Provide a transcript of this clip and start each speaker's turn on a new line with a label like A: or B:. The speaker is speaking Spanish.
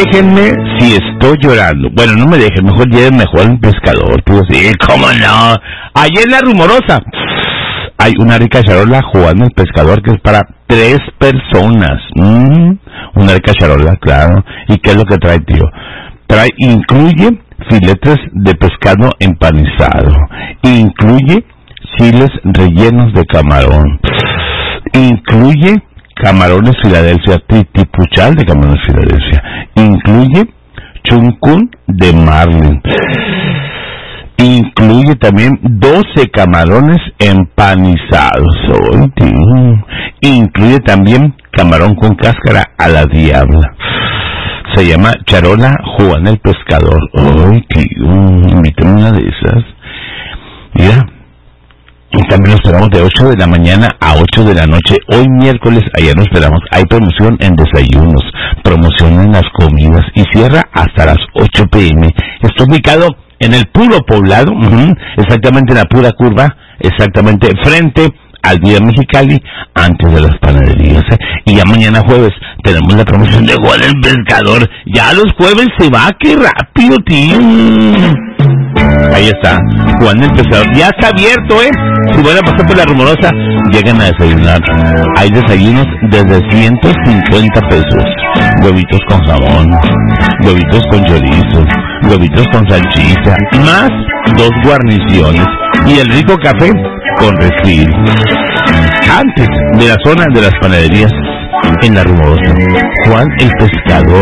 A: déjenme si estoy llorando. Bueno, no me dejen, mejor lleven mejor al pescador. Tú sí, cómo no. Allí en La Rumorosa hay una rica charola jugando el pescador que es para 3 personas. Una rica charola, claro. ¿Y qué es lo que trae, tío? Incluye filetes de pescado empanizado. Incluye chiles rellenos de camarón. Incluye camarones Filadelfia, tipuchal de camarones Filadelfia. Incluye chuncún de marlin. Incluye también 12 camarones empanizados. Incluye también camarón con cáscara a la diabla. Se llama charola Juan el Pescador. Invítame una de esas. Mira. Y también nos esperamos de 8 de la mañana a 8 de la noche. Hoy miércoles, ayer nos esperamos. Hay promoción en desayunos, promoción en las comidas y cierra hasta las 8 p.m. Está ubicado en el puro poblado, exactamente en la pura curva, exactamente frente al Vía Mexicali, antes de las panaderías. Y ya mañana jueves tenemos la promoción de Juan el Pescador. Ya los jueves se va, qué rápido, tío. Ahí está, Juan el Pescador. Ya está abierto, Si van a pasar por La Rumorosa, llegan a desayunar. Hay desayunos desde 150 pesos. Huevitos con jamón, huevitos con chorizo, huevitos con salchicha, más 2 guarniciones y el rico café con refil. Antes de la zona de las panaderías en La Rumorosa, Juan el Pescador.